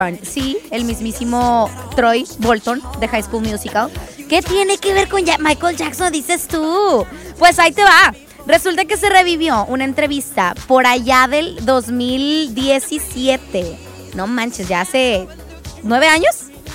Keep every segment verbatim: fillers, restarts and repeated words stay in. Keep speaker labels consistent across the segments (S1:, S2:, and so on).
S1: Sí, el mismísimo Troy Bolton de High School Musical. ¿Qué tiene que ver con ya- Michael Jackson, dices tú? Pues ahí te va. Resulta que se revivió una entrevista por allá del dos mil diecisiete. No manches, ya hace nueve años.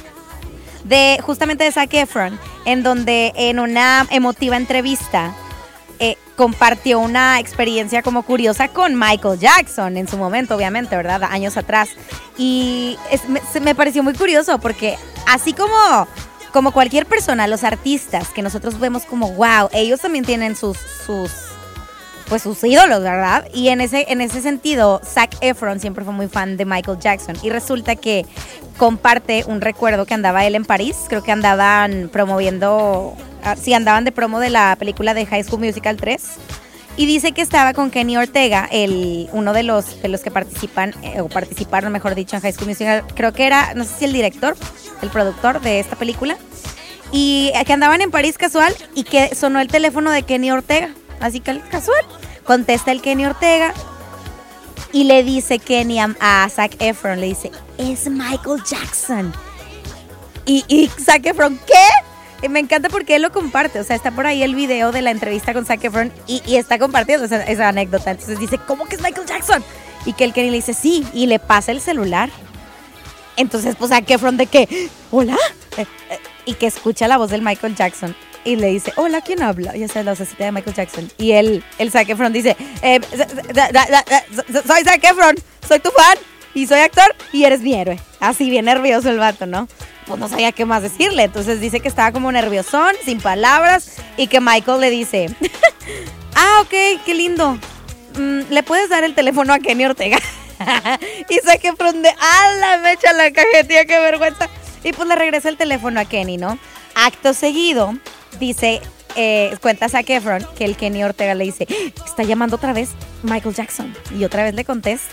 S1: De, justamente de Zac Efron, en donde en una emotiva entrevista eh, compartió una experiencia como curiosa con Michael Jackson en su momento, obviamente, ¿verdad? Años atrás. Y es, me, se me pareció muy curioso porque así como, como cualquier persona, los artistas que nosotros vemos como wow, ellos también tienen sus, sus, pues sus ídolos, ¿verdad? Y en ese, en ese sentido, Zac Efron siempre fue muy fan de Michael Jackson. Y resulta que comparte un recuerdo que andaba él en París. Creo que andaban promoviendo, uh, sí, andaban de promo de la película de High School Musical tres. Y dice que estaba con Kenny Ortega, el, uno de los, de los que participan, eh, o participaron, mejor dicho, en High School Musical. Creo que era, no sé si el director, el productor de esta película. Y que andaban en París casual y que sonó el teléfono de Kenny Ortega. Así que casual. Contesta el Kenny Ortega y le dice Kenny a, a Zac Efron, le dice, es Michael Jackson. Y, y Zac Efron, ¿qué? Y me encanta porque él lo comparte, o sea, está por ahí el video de la entrevista con Zac Efron y, y está compartiendo esa, esa anécdota. Entonces dice, ¿cómo que es Michael Jackson? Y que el Kenny le dice, sí, y le pasa el celular. Entonces, pues Zac Efron de que, hola, eh, eh, y que escucha la voz del Michael Jackson. Y le dice, hola, ¿quién habla? Ya sabes, la vocecita de Michael Jackson. Y él, el Zac Efron dice, eh, soy Zac Efron, soy tu fan y soy actor y eres mi héroe. Así bien nervioso el vato, ¿no? Pues no sabía qué más decirle. Entonces dice que estaba como nerviosón, sin palabras, y que Michael le dice, ah, ok, qué lindo. Mm, ¿le puedes dar el teléfono a Kenny Ortega? Y Zac Efron de, ¡ala, me echa la cajetilla, qué vergüenza! Y pues le regresa el teléfono a Kenny, ¿no? Acto seguido, dice, eh, cuenta Zac Efron que el Kenny Ortega le dice, está llamando otra vez Michael Jackson. Y otra vez le contesta,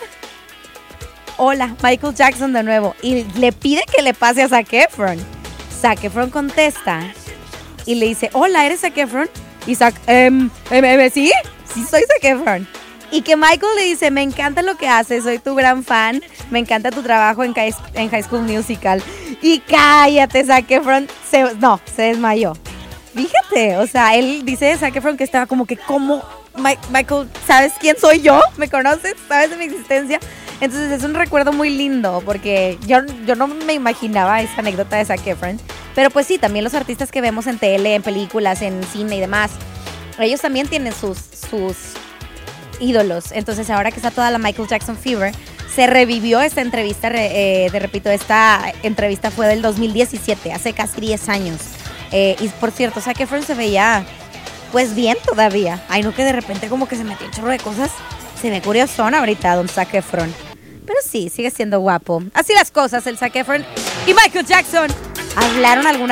S1: hola, Michael Jackson de nuevo. Y le pide que le pase a Zac Efron. Zac Efron contesta y le dice, hola, ¿eres Zac Efron? Y Zac, em, em, em, ¿sí? Sí, soy Zac Efron. Y que Michael le dice, me encanta lo que haces, soy tu gran fan, me encanta tu trabajo en, en High School Musical. Y cállate, Zac Efron, se, no, se desmayó. Fíjate, o sea, él dice de Zac Efron que estaba como que, ¿cómo? My, Michael, ¿sabes quién soy yo? ¿Me conoces? ¿Sabes de mi existencia? Entonces es un recuerdo muy lindo, porque yo, yo no me imaginaba esa anécdota de Zac Efron. Pero pues sí, también los artistas que vemos en tele, en películas, en cine y demás, ellos también tienen sus... sus ídolos. Entonces ahora que está toda la Michael Jackson Fever, se revivió esta entrevista, eh, te repito, esta entrevista fue del dos mil diecisiete, hace casi diez años. Eh, y por cierto, Zac Efron se veía pues bien todavía. Ay, no, que de repente como que se metió un chorro de cosas. Se ve curiosón ahorita don Zac Efron. Pero sí, sigue siendo guapo. Así las cosas, el Zac Efron y Michael Jackson hablaron alguna